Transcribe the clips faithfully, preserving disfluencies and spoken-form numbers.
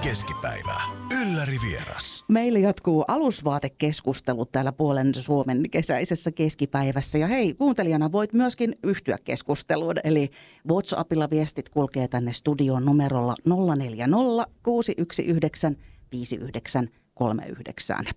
keskipäivä. Ylläri vieras. Meillä jatkuu alusvaatekeskustelu täällä puolen Suomen kesäisessä keskipäivässä. Ja hei, kuuntelijana voit myöskin yhtyä keskusteluun. Eli WhatsAppilla viestit kulkee tänne studion numerolla nolla neljä nolla, kuusi yksi yhdeksän, viisi yhdeksän kolme yhdeksän.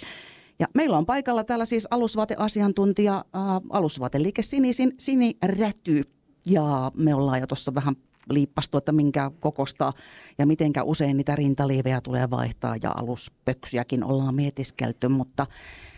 Ja meillä on paikalla täällä siis alusvaateasiantuntija, äh, alusvaateliike Sinisin Sini Räty. Ja me ollaan jo tuossa vähän liippastu, että minkä kokosta ja mitenkä usein niitä rintaliivejä tulee vaihtaa ja aluspöksyjäkin ollaan mietiskelty, mutta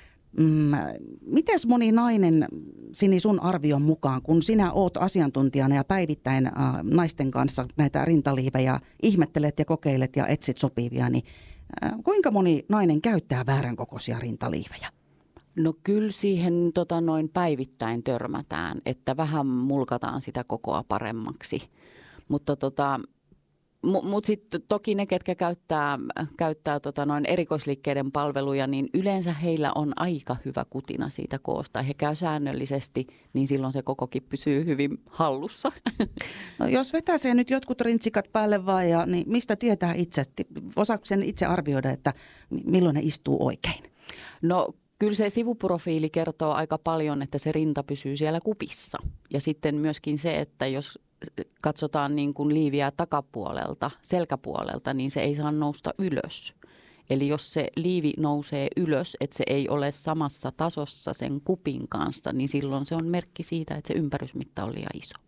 mm, mites moni nainen, Sini, sun arvion mukaan, kun sinä oot asiantuntijana ja päivittäin äh, naisten kanssa näitä rintaliivejä ihmettelet ja kokeilet ja etsit sopivia, niin äh, kuinka moni nainen käyttää väärän kokoisia rintaliivejä? No kyllä siihen tota, noin päivittäin törmätään, että vähän mulkataan sitä kokoa paremmaksi. Mutta tota, mu, mut sitten toki ne, ketkä käyttää, käyttää tota noin erikoisliikkeiden palveluja, niin yleensä heillä on aika hyvä kutina siitä koosta. He käy säännöllisesti, niin silloin se kokokin pysyy hyvin hallussa. No jos vetäisee nyt jotkut rintsikat päälle vaan, ja, niin mistä tietää itse? Osaako sen itse arvioida, että milloin ne istuu oikein? No kyllä se sivuprofiili kertoo aika paljon, että se rinta pysyy siellä kupissa. Ja sitten myöskin se, että jos katsotaan niin kuin liiviä takapuolelta, selkäpuolelta, niin se ei saa nousta ylös. Eli jos se liivi nousee ylös, että se ei ole samassa tasossa sen kupin kanssa, niin silloin se on merkki siitä, että se ympärysmitta on liian iso.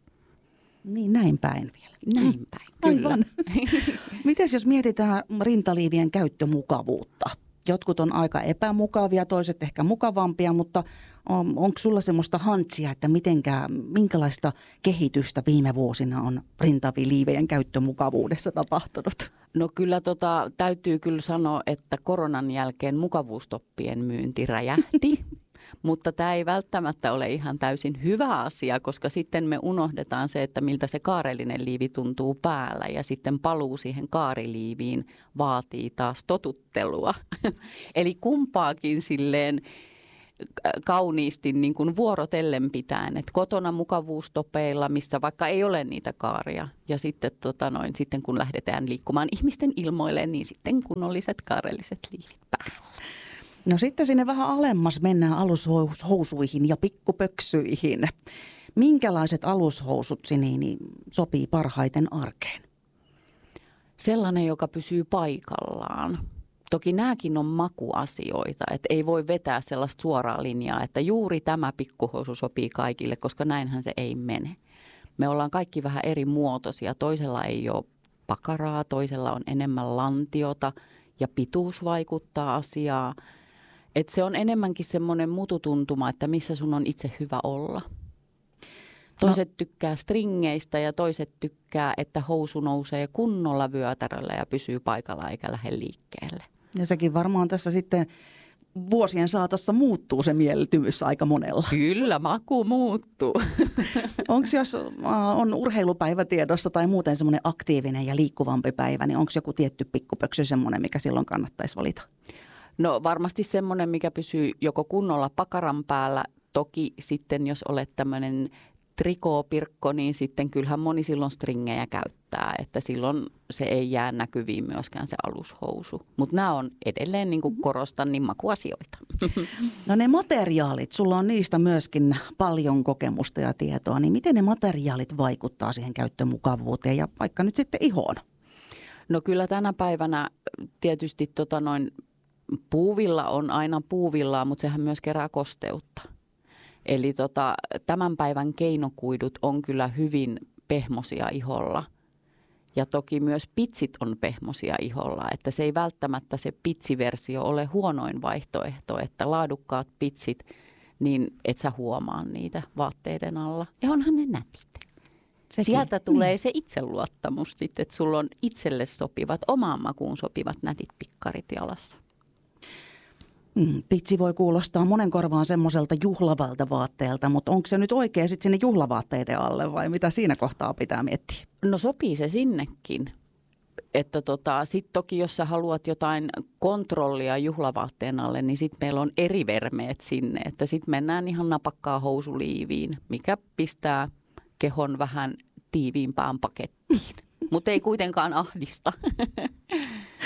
Niin näin päin vielä. Näin päin, kyllä. Aivan. Mites jos mietitään rintaliivien käyttömukavuutta? Jotkut on aika epämukavia, toiset ehkä mukavampia, mutta on, onko sulla semmoista hantsia, että mitenkä, minkälaista kehitystä viime vuosina on rintaliivien käyttömukavuudessa tapahtunut? No kyllä tota, täytyy kyllä sanoa, että koronan jälkeen mukavuustoppien myynti räjähti. Mutta tämä ei välttämättä ole ihan täysin hyvä asia, koska sitten me unohdetaan se, että miltä se kaarellinen liivi tuntuu päällä ja sitten paluu siihen kaariliiviin vaatii taas totuttelua. Eli kumpaakin silleen kauniisti niin kuin vuorotellen pitäen, että kotona mukavuustopeilla, missä vaikka ei ole niitä kaaria ja sitten, tota noin, sitten kun lähdetään liikkumaan ihmisten ilmoille, niin sitten kunnolliset kaarelliset liivit päällä. No sitten sinne vähän alemmas mennään alushousuihin ja pikkupöksyihin. Minkälaiset alushousut, Sini, sopii parhaiten arkeen? Sellainen, joka pysyy paikallaan. Toki nämäkin on makuasioita, että ei voi vetää sellaista suoraa linjaa, että juuri tämä pikkuhousu sopii kaikille, koska näinhän se ei mene. Me ollaan kaikki vähän eri muotoisia. Toisella ei ole pakaraa, toisella on enemmän lantiota ja pituus vaikuttaa asiaan. Että se on enemmänkin semmoinen mututuntuma, että missä sun on itse hyvä olla. Toiset no. tykkää stringeistä ja toiset tykkää, että housu nousee kunnolla vyötäröllä ja pysyy paikalla eikä lähde liikkeelle. Ja sekin varmaan tässä sitten vuosien saatossa muuttuu se mieltymys aika monella. Kyllä, maku muuttuu. Onko jos on urheilupäivä tiedossa tai muuten semmoinen aktiivinen ja liikkuvampi päivä, niin onko joku tietty pikkupöksy semmoinen, mikä silloin kannattaisi valita? No varmasti semmoinen, mikä pysyy joko kunnolla pakaran päällä. Toki sitten, jos olet tämmöinen trikoopirkko, niin sitten kyllähän moni silloin stringejä käyttää. Että silloin se ei jää näkyviin myöskään se alushousu. Mutta nämä on edelleen, niin kuin korostan, niin makuasioita. No ne materiaalit, sulla on niistä myöskin paljon kokemusta ja tietoa. Niin miten ne materiaalit vaikuttaa siihen käyttömukavuuteen ja vaikka nyt sitten ihoon? No kyllä tänä päivänä tietysti tota noin... Puuvilla on aina puuvillaa, mutta sehän myös kerää kosteutta. Eli tota, tämän päivän keinokuidut on kyllä hyvin pehmosia iholla. Ja toki myös pitsit on pehmosia iholla, että se ei välttämättä se pitsiversio ole huonoin vaihtoehto, että laadukkaat pitsit, niin et sä huomaa niitä vaatteiden alla. Ja onhan ne nätit. Sekin. Sieltä tulee niin. se itseluottamus sitten, että sulla on itselle sopivat, omaan makuun sopivat nätit pikkarit jalassa. Mm, pitsi voi kuulostaa monen korvaan semmoiselta juhlavalta vaatteelta, mutta onko se nyt oikein sitten sinne juhlavaatteiden alle vai mitä siinä kohtaa pitää miettiä? No sopii se sinnekin. Että tota, sitten toki jos sä haluat jotain kontrollia juhlavaatteen alle, niin sitten meillä on eri vermeet sinne. Että sitten mennään ihan napakkaa housuliiviin, mikä pistää kehon vähän tiiviimpään pakettiin, mutta ei kuitenkaan ahdista.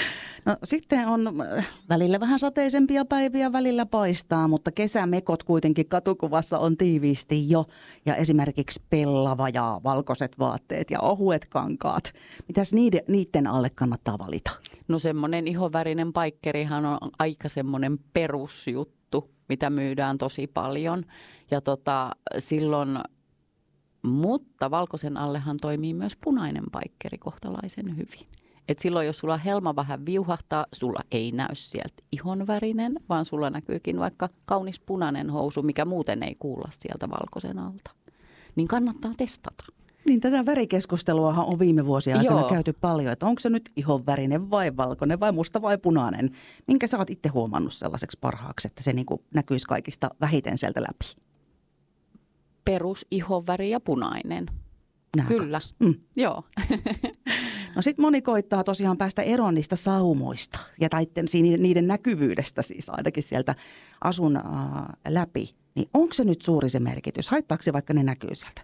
No, sitten on välillä vähän sateisempia päiviä, välillä paistaa, mutta kesämekot kuitenkin katukuvassa on tiiviisti jo. Ja esimerkiksi pellava ja valkoiset vaatteet ja ohuet kankaat. Mitäs niiden, niiden alle kannattaa valita? No semmoinen ihonvärinen paikkerihan on aika semmoinen perusjuttu, mitä myydään tosi paljon. Ja tota, silloin, mutta valkoisen allehan toimii myös punainen paikkeri kohtalaisen hyvin. Et silloin, jos sulla helma vähän viuhahtaa, sulla ei näy sieltä ihonvärinen, vaan sulla näkyykin vaikka kaunis punainen housu, mikä muuten ei kuulla sieltä valkoisen alta. Niin kannattaa testata. Niin tätä värikeskusteluahan on viime vuosien aikana Joo. käyty paljon, että onko se nyt ihonvärinen vai valkoinen vai musta vai punainen. Minkä sä oot itse huomannut sellaiseksi parhaaksi, että se niin kuin näkyisi kaikista vähiten sieltä läpi? Perus ihonväri ja punainen. Nämä Kyllä, mm. joo. No sit moni koittaa tosiaan päästä eroon niistä saumoista ja taitten niiden näkyvyydestä siis ainakin sieltä asun äh, läpi. Niin onko se nyt suuri se merkitys? Haittaako se vaikka ne näkyy sieltä?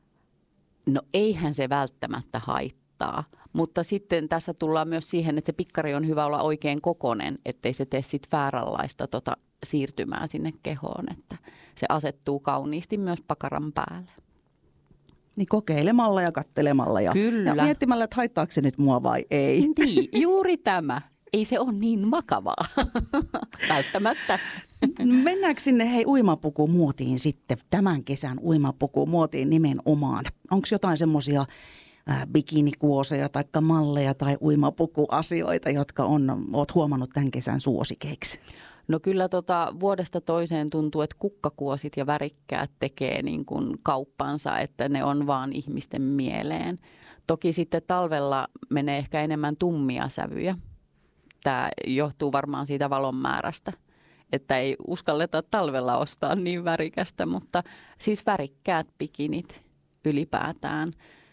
No eihän se välttämättä haittaa, mutta sitten tässä tullaan myös siihen, että se pikkari on hyvä olla oikein kokonen, ettei se tee sit vääränlaista tota siirtymää sinne kehoon, että se asettuu kauniisti myös pakaran päälle. Niin kokeilemalla ja kattelemalla ja, Kyllä. ja miettimällä, että haittaako se nyt mua vai ei. Niin, juuri tämä. Ei se ole niin makavaa välttämättä. Mennäänkö sinne hei uimapukumuotiin sitten, tämän kesän uimapukumuotiin nimenomaan? Onko jotain semmoisia bikinikuoseja tai malleja tai uimapukuasioita, jotka on, oot huomannut tämän kesän suosikeiksi? No kyllä tota, vuodesta toiseen tuntuu, että kukkakuosit ja värikkäät tekee niin kuin kauppansa, että ne on vaan ihmisten mieleen. Toki sitten talvella menee ehkä enemmän tummia sävyjä. Tämä johtuu varmaan siitä valon määrästä, että ei uskalleta talvella ostaa niin värikästä, mutta siis värikkäät bikinit ylipäätään.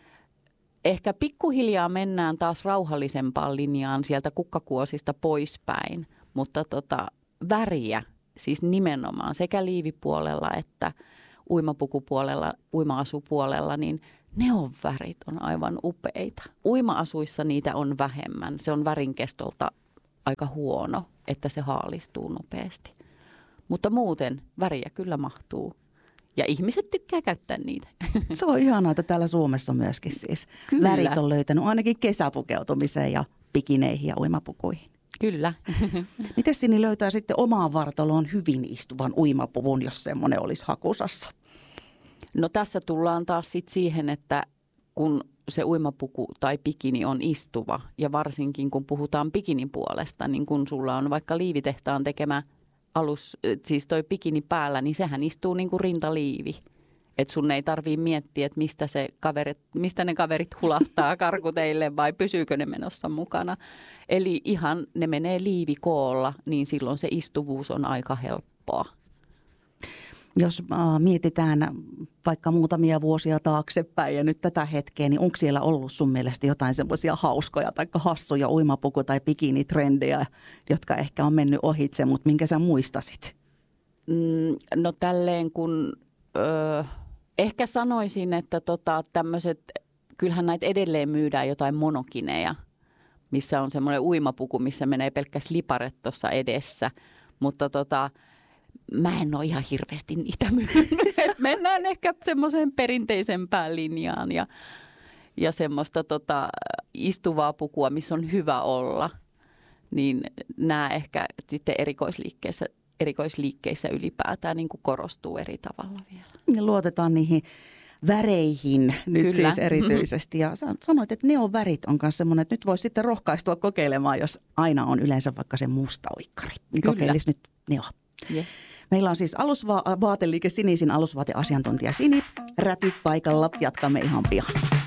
Ehkä pikkuhiljaa mennään taas rauhallisempaan linjaan sieltä kukkakuosista poispäin, mutta tota, väriä siis nimenomaan sekä liivipuolella että uimapukupuolella, uima-asupuolella, niin neonvärit on aivan upeita. Uima-asuissa niitä on vähemmän. Se on värinkestolta aika huono, että se haalistuu nopeasti. Mutta muuten väriä kyllä mahtuu. Ja ihmiset tykkää käyttää niitä. Se on ihanaa, että täällä Suomessa myöskin siis Kyllä. värit on löytänyt ainakin kesäpukeutumiseen ja bikineihin ja uimapukuihin. Kyllä. Miten Sini löytää sitten omaan vartaloon hyvin istuvan uimapuvun, jos semmoinen olisi hakusassa? No tässä tullaan taas sit siihen, että kun se uimapuku tai bikini on istuva ja varsinkin kun puhutaan bikinin puolesta, niin kun sulla on vaikka liivitehtaan tekemä alus, siis toi bikini päällä, niin sehän istuu niin kuin rintaliivi. Että sun ei tarvii miettiä, että mistä, se kaverit, mistä ne kaverit hulahtaa karkuteille vai pysyykö ne menossa mukana. Eli ihan ne menee liivikoolla, niin silloin se istuvuus on aika helppoa. Jos äh, mietitään vaikka muutamia vuosia taaksepäin ja nyt tätä hetkeä, niin onko siellä ollut sun mielestä jotain semmoisia hauskoja tai hassuja uimapuku- tai bikinitrendejä, jotka ehkä on mennyt ohitse, mutta minkä sä muistasit? Mm, no tälleen kun ö, ehkä sanoisin, että tota, tämmöiset, kyllähän näitä edelleen myydään jotain monokineja, missä on semmoinen uimapuku, missä menee pelkkä sliparet tuossa edessä, mutta tota, mä en ole ihan hirveästi niitä myynyt. Mennään ehkä semmoiseen perinteisempään linjaan ja, ja semmoista tota, istuvaa pukua, missä on hyvä olla. Niin nämä ehkä sitten erikoisliikkeissä, erikoisliikkeissä ylipäätään niin kuin korostuu eri tavalla vielä. Ja luotetaan niihin väreihin nyt Kyllä. siis erityisesti. Ja sanoit, että neonvärit on myös semmoinen, että nyt voisi sitten rohkaistua kokeilemaan, jos aina on yleensä vaikka se musta uikkari. Niin kokeilisi nyt neoa. Yes. Meillä on siis alusvaateliike Sinisin alusvaateasiantuntija Sini Räty paikalla. Jatkamme ihan pian.